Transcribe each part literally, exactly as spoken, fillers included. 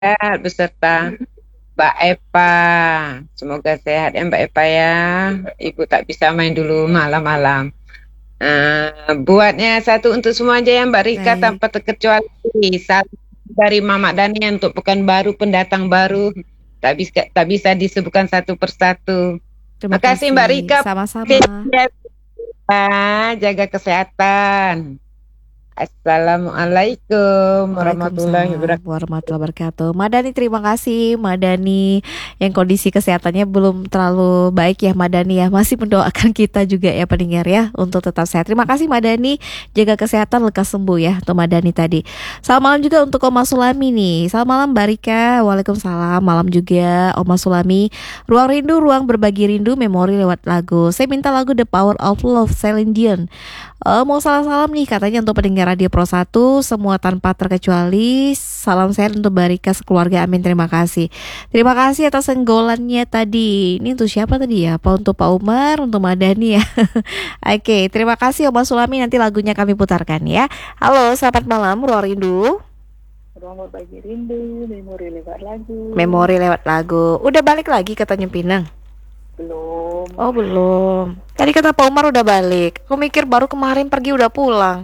sehat beserta Mbak Eva. Semoga sehat ya Mbak Eva ya. Ibu tak bisa main dulu malam-malam. Eh, buatnya satu untuk semua aja ya Mbak Rika Baik, tanpa terkecuali. Satu dari Mama Dani untuk Pekanbaru pendatang baru. Tak bisa tak bisa disebutkan satu persatu. terima Makasih Mbak kasih. Rika. Sama-sama. Jaga kesehatan. Assalamualaikum warahmatullahi Waalaikumsalam wabarakatuh. warahmatullahi wabarakatuh. Madani terima kasih Madani yang kondisi kesehatannya belum terlalu baik ya Madani ya. Masih mendoakan kita juga ya pendengar ya untuk tetap sehat. Terima kasih Madani, jaga kesehatan lekas sembuh ya untuk Madani tadi. Selamat malam juga untuk Oma Sulami nih. Selamat malam Mbak Rika. Waalaikumsalam. Malam juga Oma Sulami. Ruang rindu, ruang berbagi rindu, memori lewat lagu. Saya minta lagu The Power of Love Celine Dion. Eh, mau salam-salam nih katanya untuk pendengar Radio Pro satu semua tanpa terkecuali. Salam sehat untuk Barika sekeluarga, amin, terima kasih. Terima kasih atas senggolannya tadi. Ini untuk siapa tadi ya? Apa untuk Pak Umar, untuk Madani ya? Oke, terima kasih Oma Sulami, nanti lagunya kami putarkan ya. Halo, selamat malam Ruang Rindu. Ruang berbagi rindu, memori lewat lagu. Memori lewat lagu. Udah balik lagi ke Tanjung Pinang? Belum. Oh belum. Tadi kata Pak Umar udah balik. Aku mikir baru kemarin pergi udah pulang.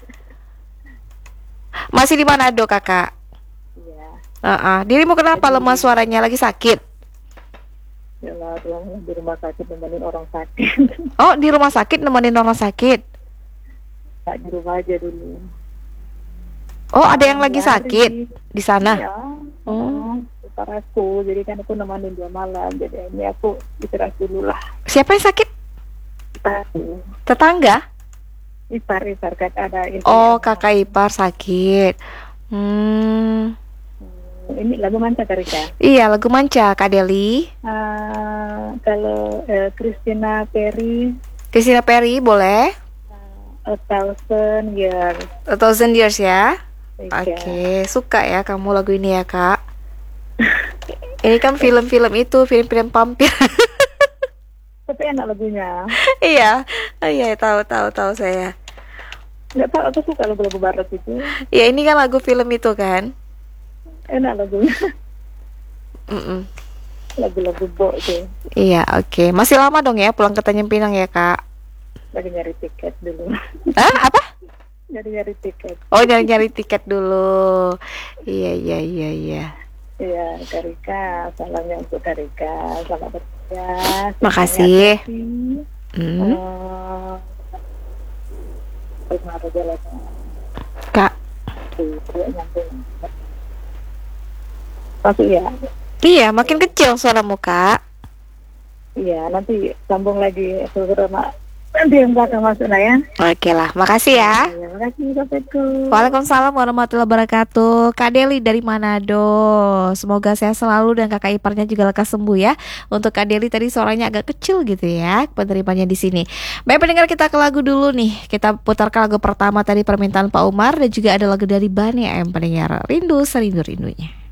Masih di Manado kakak? Iya. Uh-uh. Dirimu kenapa Jadi, lemah suaranya, lagi sakit? yalah, ruang di rumah sakit nemenin orang sakit. Oh, di rumah sakit nemenin orang sakit. Tak di rumah aja dulu. Oh, ada Malam yang lagi dua sakit hari. di sana. Iya. Oh. Oh, aku. Jadi kan aku nemenin dua malam. Jadi ini aku istirahat dulu lah. Siapa yang sakit? Ipar. Tetangga? Ipar, ipar kan ada itu Oh, yang kakak ipar sakit. Hmm. hmm, ini lagu manca Karika. Iya, lagu manca Kak Deli. Uh, kalau uh, Christina Perry, Christina Perry boleh? A Thousand Years. A Thousand Years ya. Iya. Oke, suka ya kamu lagu ini ya, Kak. Ini kan film-film itu, film-film vampir. Tapi enak lagunya. Iya. Oh, iya, tahu tahu tahu saya. Nggak tahu, aku suka lagu-lagu barat itu. Ya, ini kan lagu film itu kan. Enak lagunya. Mm-mm. Lagu-lagu bo itu. Iya, oke. Masih lama dong ya pulang ke Tanjung Pinang ya, Kak? Lagi nyari tiket dulu. Hah? Apa? Nyari-nyari tiket. Oh, nyari-nyari tiket dulu. Iya, iya, iya, iya. Iya, Karika. Salamnya untuk Karika. Selamat bekerja. Makasih. Hmm. Uh, terima kasih. Kak. Masuk ya? Iya, makin kecil suaramu, Kak. Iya, nanti sambung lagi sama nanti yang belakang masuk lah ya. Oke lah, makasih ya. Terima kasih, Assalamualaikum. Waalaikumsalam warahmatullahi wabarakatuh. Kak Deli dari Manado. Semoga sehat selalu dan kakak iparnya juga lekas sembuh ya. Untuk Kak Deli tadi suaranya agak kecil gitu ya penerimanya di sini. Baik pendengar, kita ke lagu dulu nih. Kita putarkan lagu pertama tadi permintaan Pak Umar dan juga ada lagu dari Bani M pendengar. Rindu serindu rindunya.